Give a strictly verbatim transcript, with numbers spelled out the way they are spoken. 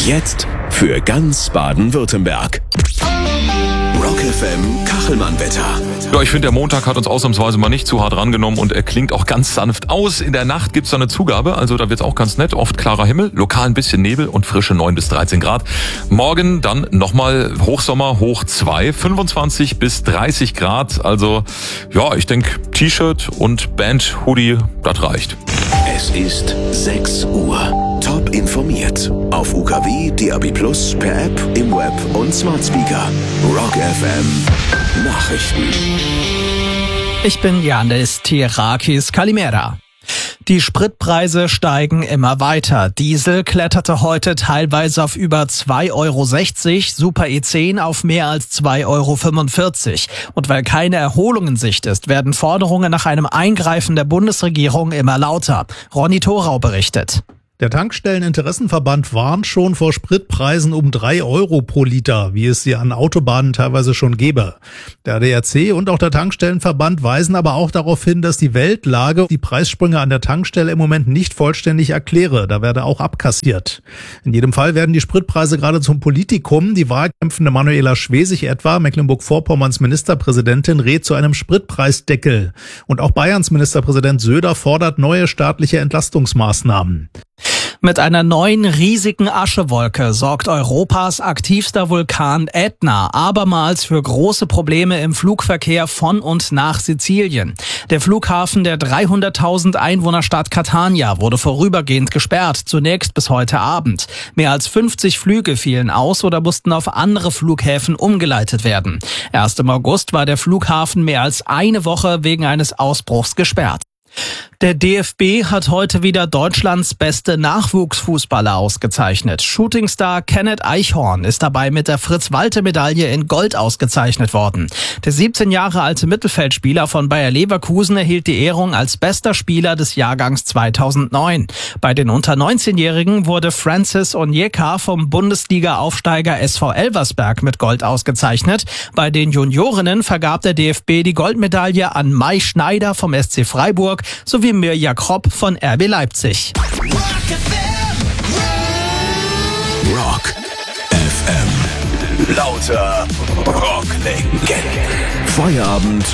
Jetzt für ganz Baden-Württemberg. Rock F M Kachelmann-Wetter. Ja, ich finde, der Montag hat uns ausnahmsweise mal nicht zu hart rangenommen und er klingt auch ganz sanft aus. In der Nacht gibt's da eine Zugabe, also da wird's auch ganz nett. Oft klarer Himmel, lokal ein bisschen Nebel und frische neun bis dreizehn Grad. Morgen dann nochmal Hochsommer, hoch zwei, fünfundzwanzig bis dreißig Grad. Also ja, ich denke T-Shirt und Band-Hoodie, das reicht. Es ist sechs Uhr. Top informiert. Auf U K W, D A B plus, per App, im Web und Smart Speaker. Rock F M Nachrichten. Ich bin Yannis Tirakis Kalimera. Die Spritpreise steigen immer weiter. Diesel kletterte heute teilweise auf über zwei Euro sechzig, Super E zehn auf mehr als zwei Euro fünfundvierzig. Und weil keine Erholung in Sicht ist, werden Forderungen nach einem Eingreifen der Bundesregierung immer lauter. Ronny Thorau berichtet. Der Tankstelleninteressenverband warnt schon vor Spritpreisen um drei Euro pro Liter, wie es sie an Autobahnen teilweise schon gäbe. Der A D A C und auch der Tankstellenverband weisen aber auch darauf hin, dass die Weltlage die Preissprünge an der Tankstelle im Moment nicht vollständig erkläre. Da werde auch abkassiert. In jedem Fall werden die Spritpreise gerade zum Politikum. Die wahlkämpfende Manuela Schwesig etwa, Mecklenburg-Vorpommerns Ministerpräsidentin, rät zu einem Spritpreisdeckel. Und auch Bayerns Ministerpräsident Söder fordert neue staatliche Entlastungsmaßnahmen. Mit einer neuen riesigen Aschewolke sorgt Europas aktivster Vulkan Ätna abermals für große Probleme im Flugverkehr von und nach Sizilien. Der Flughafen der dreihunderttausend Einwohnerstadt Catania wurde vorübergehend gesperrt, zunächst bis heute Abend. Mehr als fünfzig Flüge fielen aus oder mussten auf andere Flughäfen umgeleitet werden. Erst im August war der Flughafen mehr als eine Woche wegen eines Ausbruchs gesperrt. Der D F B hat heute wieder Deutschlands beste Nachwuchsfußballer ausgezeichnet. Shootingstar Kenneth Eichhorn ist dabei mit der Fritz-Walter-Medaille in Gold ausgezeichnet worden. Der siebzehn Jahre alte Mittelfeldspieler von Bayer Leverkusen erhielt die Ehrung als bester Spieler des Jahrgangs zweitausendneun. Bei den unter neunzehnjährigen wurde Francis Onyeka vom Bundesliga-Aufsteiger S V Elversberg mit Gold ausgezeichnet. Bei den Juniorinnen vergab der D F B die Goldmedaille an Mai Schneider vom S C Freiburg sowie Mirja Kropp von R B Leipzig. Rock F M. Lauter Rocklegenden. Feierabend